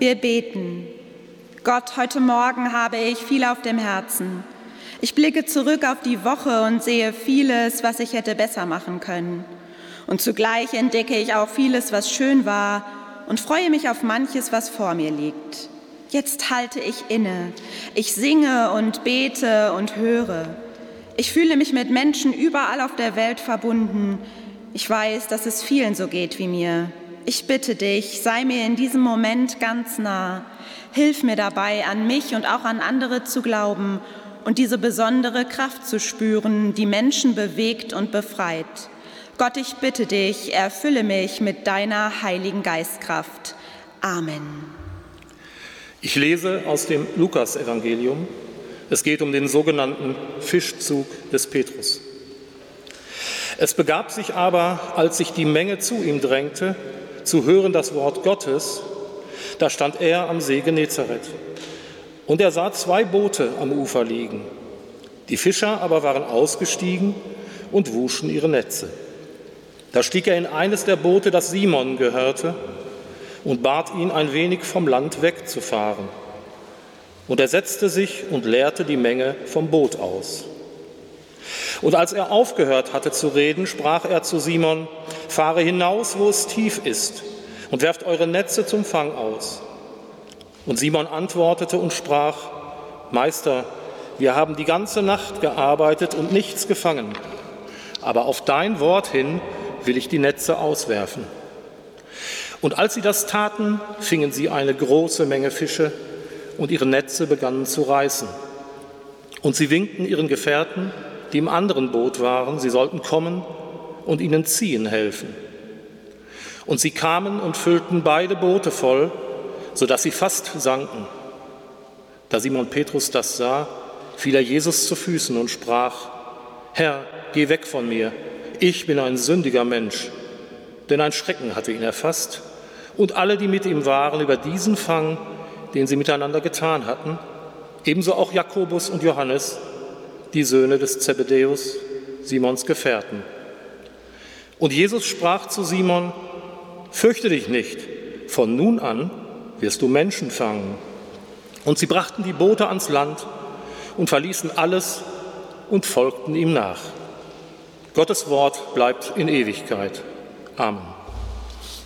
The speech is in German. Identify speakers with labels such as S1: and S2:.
S1: Wir beten. Gott, heute Morgen habe ich viel auf dem Herzen. Ich blicke zurück auf die Woche und sehe vieles, was ich hätte besser machen können. Und zugleich entdecke ich auch vieles, was schön war und freue mich auf manches, was vor mir liegt. Jetzt halte ich inne. Ich singe und bete und höre. Ich fühle mich mit Menschen überall auf der Welt verbunden. Ich weiß, dass es vielen so geht wie mir. Ich bitte dich, sei mir in diesem Moment ganz nah. Hilf mir dabei, an mich und auch an andere zu glauben und diese besondere Kraft zu spüren, die Menschen bewegt und befreit. Gott, ich bitte dich, erfülle mich mit deiner Heiligen Geistkraft. Amen.
S2: Ich lese aus dem Lukas-Evangelium. Es geht um den sogenannten Fischzug des Petrus. Es begab sich aber, als sich die Menge zu ihm drängte, zu hören das Wort Gottes, da stand er am See Genezareth. Und er sah 2 Boote am Ufer liegen. Die Fischer aber waren ausgestiegen und wuschen ihre Netze. Da stieg er in eines der Boote, das Simon gehörte, und bat ihn, ein wenig vom Land wegzufahren. Und er setzte sich und leerte die Menge vom Boot aus. Und als er aufgehört hatte zu reden, sprach er zu Simon: Fahre hinaus, wo es tief ist, und werft eure Netze zum Fang aus. Und Simon antwortete und sprach: Meister, wir haben die ganze Nacht gearbeitet und nichts gefangen. Aber auf dein Wort hin will ich die Netze auswerfen. Und als sie das taten, fingen sie eine große Menge Fische, und ihre Netze begannen zu reißen. Und sie winkten ihren Gefährten, die im anderen Boot waren, sie sollten kommen und ihnen ziehen helfen. Und sie kamen und füllten beide Boote voll, sodass sie fast sanken. Da Simon Petrus das sah, fiel er Jesus zu Füßen und sprach: Herr, geh weg von mir, ich bin ein sündiger Mensch. Denn ein Schrecken hatte ihn erfasst und alle, die mit ihm waren, über diesen Fang, den sie miteinander getan hatten, ebenso auch Jakobus und Johannes, die Söhne des Zebedäus, Simons Gefährten. Und Jesus sprach zu Simon: Fürchte dich nicht, von nun an wirst du Menschen fangen. Und sie brachten die Boote ans Land und verließen alles und folgten ihm nach. Gottes Wort bleibt in Ewigkeit. Amen.